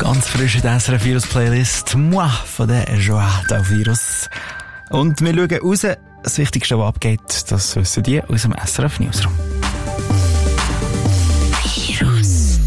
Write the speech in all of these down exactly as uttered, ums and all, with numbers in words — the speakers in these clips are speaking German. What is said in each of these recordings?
Ganz frisch in der S R F Virus Playlist. Moi von der Joie Virus. Und wir schauen raus. Das Wichtigste, was abgeht, das wissen die aus dem S R F Newsroom. Virus.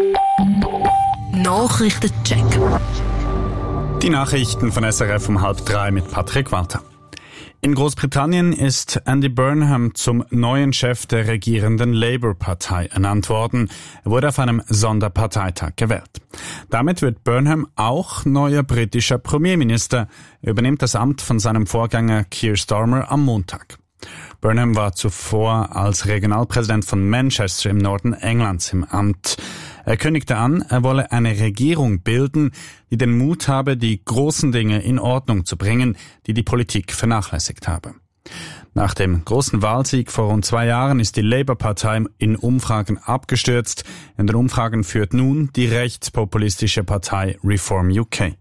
Nachrichtencheck. Die Nachrichten von S R F um halb drei mit Patrick Walter. In Großbritannien ist Andy Burnham zum neuen Chef der regierenden Labour-Partei ernannt worden. Er wurde auf einem Sonderparteitag gewählt. Damit wird Burnham auch neuer britischer Premierminister. Er übernimmt das Amt von seinem Vorgänger Keir Starmer am Montag. Burnham war zuvor als Regionalpräsident von Manchester im Norden Englands im Amt. Er kündigte an, er wolle eine Regierung bilden, die den Mut habe, die großen Dinge in Ordnung zu bringen, die die Politik vernachlässigt habe. Nach dem großen Wahlsieg vor rund zwei Jahren ist die Labour-Partei in Umfragen abgestürzt. In den Umfragen führt nun die rechtspopulistische Partei Reform U K.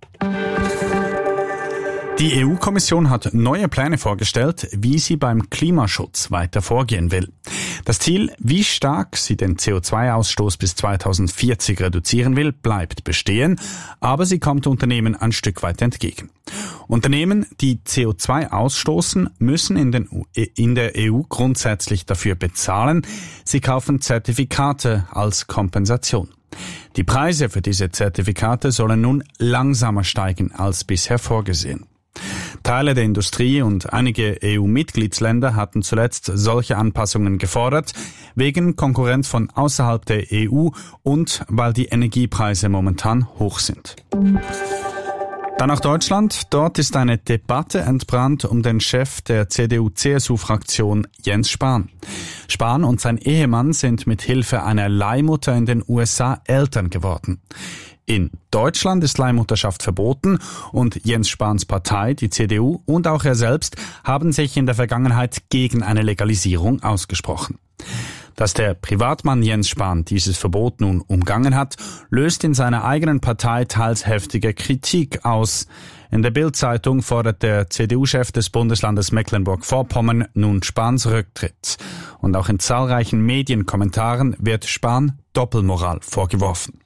Die E U-Kommission hat neue Pläne vorgestellt, wie sie beim Klimaschutz weiter vorgehen will. Das Ziel, wie stark sie den C O zwei Ausstoß bis zweitausendvierzig reduzieren will, bleibt bestehen, aber sie kommt Unternehmen ein Stück weit entgegen. Unternehmen, die C O zwei ausstoßen, müssen in, den, in der E U grundsätzlich dafür bezahlen. Sie kaufen Zertifikate als Kompensation. Die Preise für diese Zertifikate sollen nun langsamer steigen als bisher vorgesehen. Teile der Industrie und einige E U-Mitgliedsländer hatten zuletzt solche Anpassungen gefordert, wegen Konkurrenz von außerhalb der E U und weil die Energiepreise momentan hoch sind. Dann nach Deutschland. Dort ist eine Debatte entbrannt um den Chef der C D U C S U-Fraktion Jens Spahn. Spahn und sein Ehemann sind mit Hilfe einer Leihmutter in den U S A Eltern geworden. In Deutschland ist Leihmutterschaft verboten und Jens Spahns Partei, die C D U und auch er selbst haben sich in der Vergangenheit gegen eine Legalisierung ausgesprochen. Dass der Privatmann Jens Spahn dieses Verbot nun umgangen hat, löst in seiner eigenen Partei teils heftige Kritik aus. In der Bild-Zeitung fordert der C D U-Chef des Bundeslandes Mecklenburg-Vorpommern nun Spahns Rücktritt. Und auch in zahlreichen Medienkommentaren wird Spahn Doppelmoral vorgeworfen.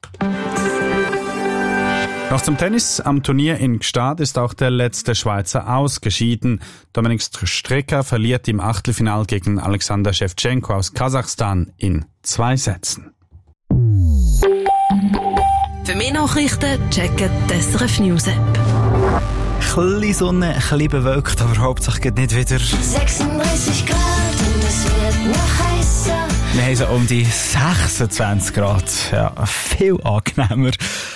Noch zum Tennis. Am Turnier in Gstaad ist auch der letzte Schweizer ausgeschieden. Dominik Stricker verliert im Achtelfinal gegen Alexander Schewtschenko aus Kasachstan in zwei Sätzen. Für mehr Nachrichten checken die S R F News App. Ein bisschen Sonne, ein bisschen bewölkt, aber hauptsächlich nicht wieder. sechsunddreißig Grad und es wird noch heißer. Wir haben so um die sechsundzwanzig Grad. Ja, viel angenehmer.